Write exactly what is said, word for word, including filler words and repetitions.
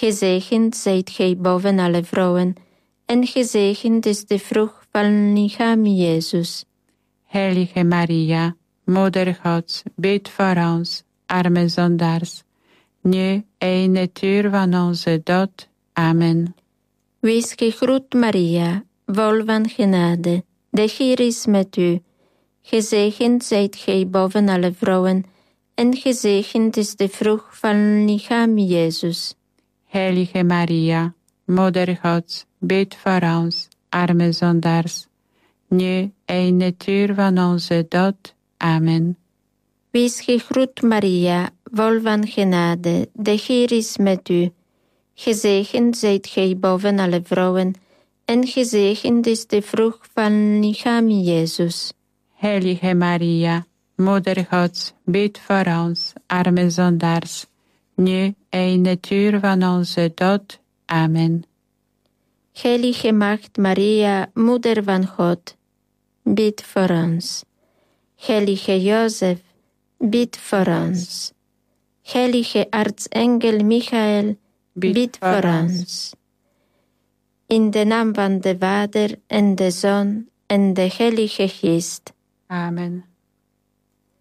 Gezegend zijt gij boven alle vrouwen, en gezegend is de vrucht van uw lichaam, Jezus. Heilige Maria, Moeder Gods, bid voor ons, arme zondaars, nu en in het uur van onze dood. Amen. Wees gegroet, Maria, vol van genade. De Heer is met u. Gezegend zijt gij boven alle vrouwen, en gezegend is de vrucht van uw lichaam, Jezus. Heilige Maria, Moeder Gods, bid voor ons, arme zondaars, nu en in het uur van onze dood. Amen. Wees gegroet, Maria, vol van genade. De Heer is met u. Gezegend zijt gij boven alle vrouwen, en gezegend is de vrucht van uw lichaam, Jezus. Heilige Maria, Moeder Gods, bid voor ons, arme zondaars, nu en in het uur van onze dood. Amen. Heilige Maagd Maria, Moeder van God, bid voor ons. Heilige Jozef, bid voor ons. Heilige Aartsengel Michael, bid, bid voor ons. In de naam van de Vader en de Zoon en de Heilige Geest. Amen.